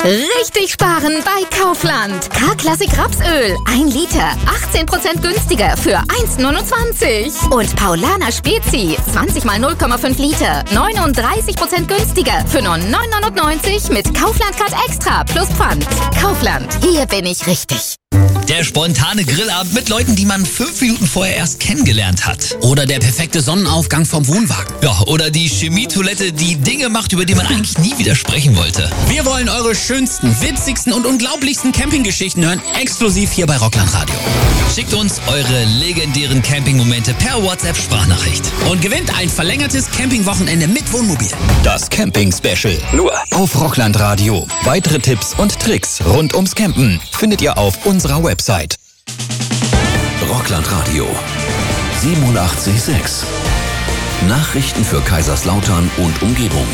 Richtig sparen bei Kaufland. K-Klassik Rapsöl, 1 Liter, 18% günstiger für 1,29. Und Paulaner Spezi, 20 mal 0,5 Liter, 39% günstiger für nur 9,99 mit Kaufland-Card Extra plus Pfand. Kaufland, hier bin ich richtig. Der spontane Grillabend mit Leuten, die man 5 Minuten vorher erst kennengelernt hat. Oder der perfekte Sonnenaufgang vom Wohnwagen. Ja, oder die Chemietoilette, die Dinge macht, über die man eigentlich nie widersprechen wollte. Wir wollen eure schönsten, witzigsten und unglaublichsten Campinggeschichten hören, exklusiv hier bei Rockland Radio. Schickt uns eure legendären Campingmomente per WhatsApp-Sprachnachricht. Und gewinnt ein verlängertes Campingwochenende mit Wohnmobil. Das Camping-Special. Nur auf Rockland Radio. Weitere Tipps und Tricks rund ums Campen findet ihr auf unserer Website. Rockland Radio 87,6. Nachrichten für Kaiserslautern und Umgebung.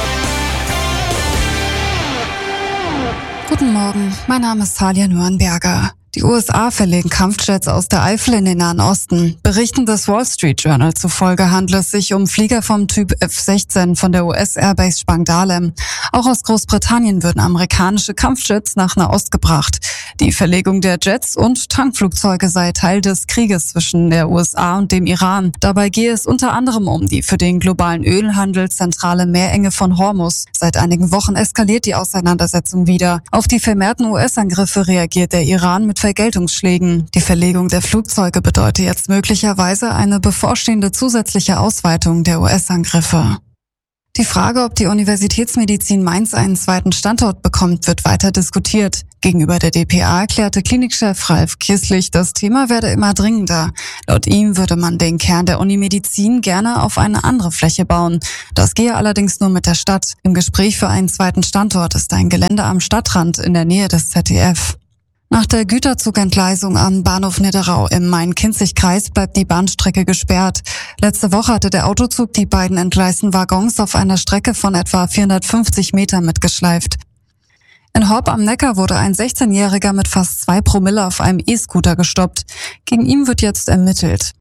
Guten Morgen, mein Name ist Talia Nürnberger. Die USA verlegen Kampfjets aus der Eifel in den Nahen Osten. Berichten des Wall Street Journal zufolge handelt es sich um Flieger vom Typ F-16 von der US-Airbase Spangdahlem. Auch aus Großbritannien würden amerikanische Kampfjets nach Nahost gebracht. Die Verlegung der Jets und Tankflugzeuge sei Teil des Krieges zwischen der USA und dem Iran. Dabei gehe es unter anderem um die für den globalen Ölhandel zentrale Meerenge von Hormuz. Seit einigen Wochen eskaliert die Auseinandersetzung wieder. Auf die vermehrten US-Angriffe reagiert der Iran mit Vergeltungsschlägen. Die Verlegung der Flugzeuge bedeutet jetzt möglicherweise eine bevorstehende zusätzliche Ausweitung der US-Angriffe. Die Frage, ob die Universitätsmedizin Mainz einen zweiten Standort bekommt, wird weiter diskutiert. Gegenüber der dpa erklärte Klinikchef Ralf Kisslich, das Thema werde immer dringender. Laut ihm würde man den Kern der Uni-Medizin gerne auf eine andere Fläche bauen. Das gehe allerdings nur mit der Stadt. Im Gespräch für einen zweiten Standort ist ein Gelände am Stadtrand in der Nähe des ZDF. Nach der Güterzugentgleisung am Bahnhof Nidderau im Main-Kinzig-Kreis bleibt die Bahnstrecke gesperrt. Letzte Woche hatte der Autozug die beiden entgleisten Waggons auf einer Strecke von etwa 450 Metern mitgeschleift. In Horb am Neckar wurde ein 16-Jähriger mit fast 2 Promille auf einem E-Scooter gestoppt. Gegen ihn wird jetzt ermittelt.